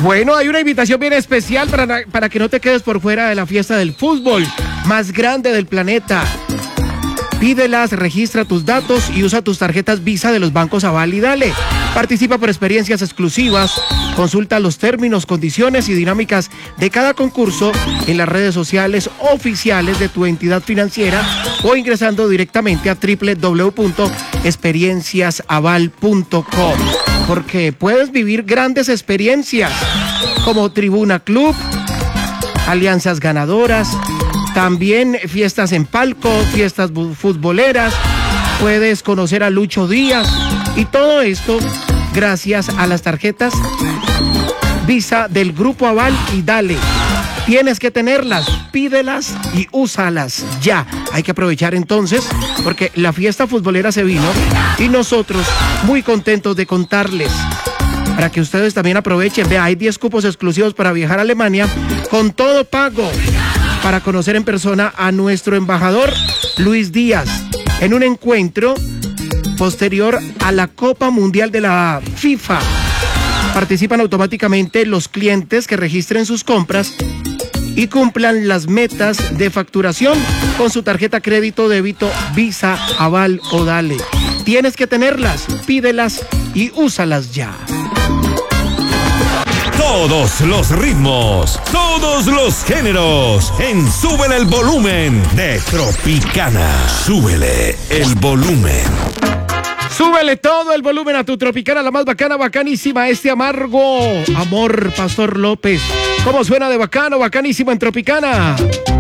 Bueno, hay una invitación bien especial para que no te quedes por fuera de la fiesta del fútbol más grande del planeta. Pídelas, registra tus datos y usa tus tarjetas Visa de los bancos Aval y Dale. Participa por experiencias exclusivas. Consulta los términos, condiciones y dinámicas de cada concurso en las redes sociales oficiales de tu entidad financiera o ingresando directamente a www.experienciasaval.com, porque puedes vivir grandes experiencias como Tribuna Club, alianzas ganadoras, también fiestas en palco, fiestas futboleras. Puedes conocer a Lucho Díaz y todo esto gracias a las tarjetas Visa del Grupo Aval y Dale. Tienes que tenerlas, pídelas y úsalas ya. Hay que aprovechar entonces porque la fiesta futbolera se vino y nosotros muy contentos de contarles para que ustedes también aprovechen. Vea, hay 10 cupos exclusivos para viajar a Alemania con todo pago, para conocer en persona a nuestro embajador Luis Díaz en un encuentro posterior a la Copa Mundial de la FIFA. Participan automáticamente los clientes que registren sus compras y cumplan las metas de facturación con su tarjeta crédito, débito, Visa, Aval o Dale. Tienes que tenerlas, pídelas y úsalas ya. Todos los ritmos, todos los géneros, en Súbele el Volumen de Tropicana. Súbele el volumen. Súbele todo el volumen a tu Tropicana, la más bacana, bacanísima. Este amargo amor, Pastor López. ¿Cómo suena de bacano, bacanísimo en Tropicana?